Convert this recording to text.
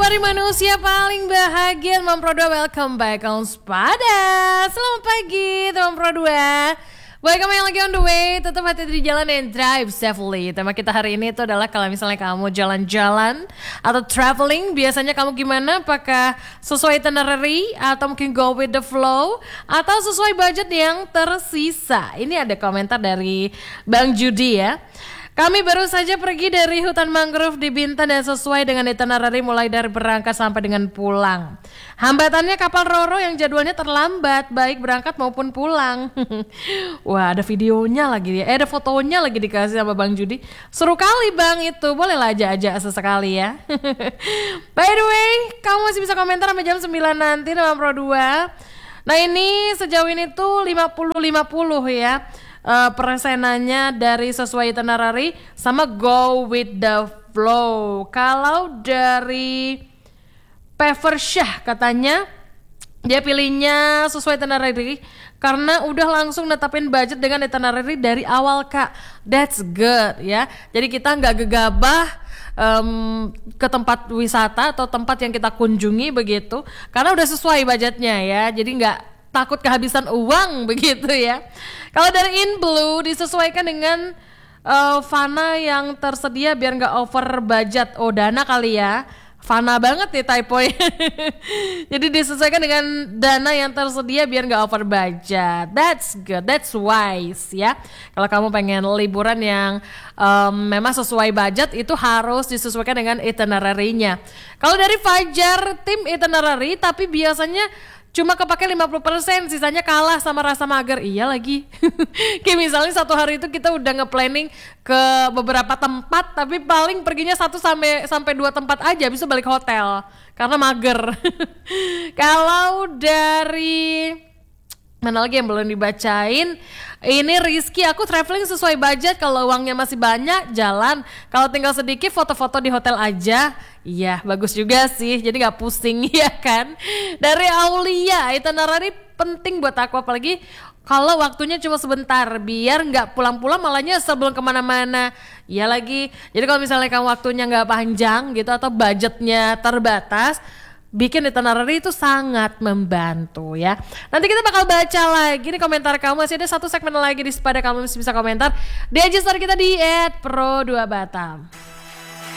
dari manusia paling bahagia, teman Pro 2, welcome back on Spada. Selamat pagi teman Pro 2. Buat kamu yang lagi on the way, tetap hati-hati di jalan and drive safely. Tema kita hari ini itu adalah kalau misalnya kamu jalan-jalan atau traveling, biasanya kamu gimana? Apakah sesuai itinerary atau mungkin go with the flow atau sesuai budget yang tersisa? Ini ada komentar dari Bang Judi ya. Kami baru saja pergi dari hutan mangrove di Bintan dan sesuai dengan itinerary mulai dari berangkat sampai dengan pulang. Hambatannya kapal Roro yang jadwalnya terlambat, baik berangkat maupun pulang. Wah, ada videonya lagi ya, ada fotonya lagi dikasih sama Bang Judi. Seru kali Bang itu, bolehlah aja sesekali ya. By the way, kamu masih bisa komentar sampai jam 9 nanti sama Pro 2. Nah ini sejauh ini tuh 50-50 ya. Persenannya dari sesuai itinerary sama go with the flow. Kalau dari Peversyah katanya dia pilihnya sesuai itinerary karena udah langsung netapin budget dengan itinerary dari awal Kak. That's good ya. Jadi kita nggak gegabah ke tempat wisata atau tempat yang kita kunjungi begitu karena udah sesuai budgetnya ya. Jadi nggak takut kehabisan uang begitu ya. Kalau dari In Blue disesuaikan dengan Fana yang tersedia biar nggak over budget. Oh dana kali ya. Fana banget nih typo. Jadi disesuaikan dengan dana yang tersedia biar nggak over budget. That's good, that's wise ya. Kalau kamu pengen liburan yang memang sesuai budget itu harus disesuaikan dengan itinerary-nya. Kalau dari Fajar tim itinerary tapi biasanya cuma kepake 50%, sisanya kalah sama rasa mager. Iya lagi. Kayak misalnya satu hari itu kita udah nge-planning ke beberapa tempat, tapi paling perginya 1 sampai 2 tempat aja, bisa balik hotel karena mager. Kalau dari mana lagi yang belum dibacain? Ini Rizky, aku traveling sesuai budget. Kalau uangnya masih banyak, jalan. Kalau tinggal sedikit, foto-foto di hotel aja. Iya, bagus juga sih. Jadi gak pusing ya kan. Dari Aulia, itinerary penting buat aku. Apalagi kalau waktunya cuma sebentar. Biar gak pulang-pulang malahnya sebelum kemana-mana. Iya lagi. Jadi kalau misalnya kamu waktunya gak panjang gitu atau budgetnya terbatas, bikin itinerary itu sangat membantu ya. Nanti kita bakal baca lagi nih komentar kamu. Masih ada 1 segmen lagi di Spada, kamu masih bisa komentar di IG story kita di @pro2batam.